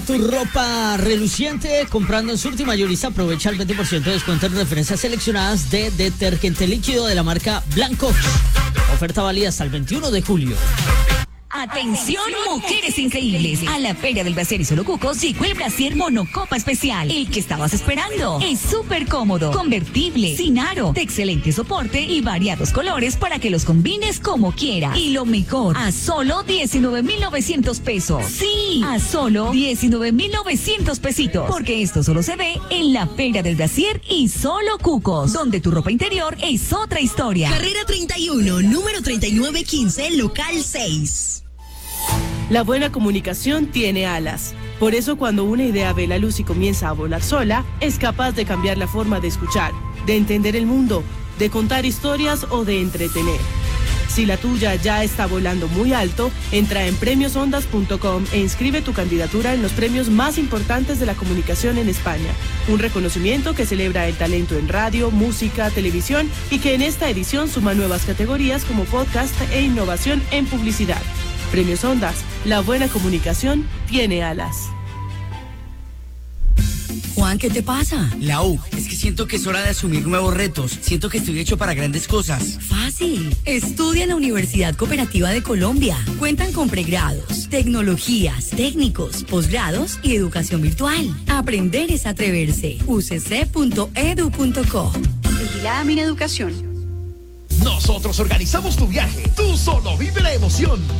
Tu ropa reluciente comprando en Surti Mayorista, aprovecha el 20% de descuento en referencias seleccionadas de detergente líquido de la marca Blanco. Oferta válida hasta el 21 de julio. Atención, mujeres increíbles. A la Feria del Brasier y Solo Cucos llegó el Brasier Monocopa Especial. El que estabas esperando. Es súper cómodo, convertible, sin aro, de excelente soporte y variados colores para que los combines como quieras. Y lo mejor, a solo 19,900 pesos. Sí, a solo 19,900 pesitos. Porque esto solo se ve en la Feria del Brasier y Solo Cucos, donde tu ropa interior es otra historia. Carrera 31, número 3915, local 6. La buena comunicación tiene alas. Por eso cuando una idea ve la luz y comienza a volar sola, es capaz de cambiar la forma de escuchar, de entender el mundo, de contar historias o de entretener. Si la tuya ya está volando muy alto, entra en premiosondas.com e inscribe tu candidatura en los premios más importantes de la comunicación en España. Un reconocimiento que celebra el talento en radio, música, televisión y que en esta edición suma nuevas categorías como podcast e innovación en publicidad. Premios Ondas, la buena comunicación tiene alas. Juan, ¿qué te pasa? Lau, es que siento que es hora de asumir nuevos retos. Siento que estoy hecho para grandes cosas. Fácil. Estudia en la Universidad Cooperativa de Colombia. Cuentan con pregrados, tecnologías, técnicos, posgrados y educación virtual. Aprender es atreverse. ucc.edu.co. Vigilada Mineducación. Nosotros organizamos tu viaje. Tú solo vive la emoción.